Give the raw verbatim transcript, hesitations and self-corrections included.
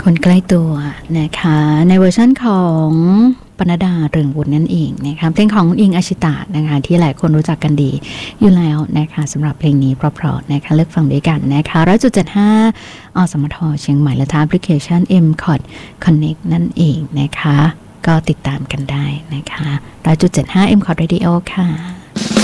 คนใกล้ตัวนะคะในเวอร์ชั่นของปนดาเรืองบุญนั่นเองนะคะเพลงของอิงอาชิตะนะคะที่หลายคนรู้จักกันดีอยู่แล้วนะคะสำหรับเพลงนี้เพราะๆนะคะเลือกฟังด้วยกันนะคะร้อยจุดเจ็ดห้าอสมทเชียงใหม่และทางแอปพลิเคชัน เอ็ม คอท Connect นั่นเองนะคะก็ติดตามกันได้นะคะร้อยจุดเจ็ดห้า เอ็ม คอท Radio ค่ะ